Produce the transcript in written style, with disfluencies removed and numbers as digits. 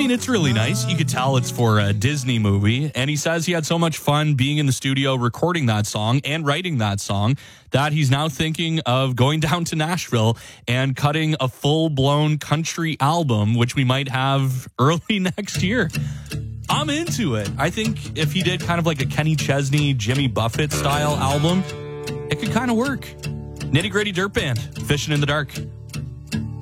mean, it's really nice. You could tell it's for a Disney movie. And he says he had so much fun being in the studio recording that song and writing that song that he's now thinking of going down to Nashville and cutting a full-blown country album, which we might have early next year. I'm into it. I think if he did kind of like a Kenny Chesney, Jimmy Buffett style album, it could kind of work. Nitty Gritty Dirt Band, Fishing in the Dark.